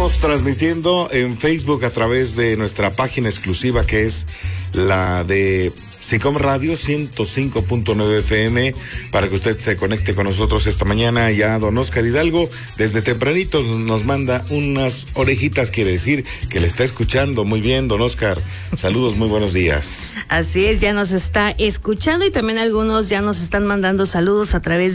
estamos transmitiendo en Facebook a través de nuestra página exclusiva que es la de SICOM Radio 105.9 FM, para que usted se conecte con nosotros esta mañana. Ya don Oscar Hidalgo desde tempranito nos manda unas orejitas, quiere decir que le está escuchando. Muy bien, don Oscar, saludos, muy buenos días. Así es, ya nos está escuchando y también algunos ya nos están mandando saludos a través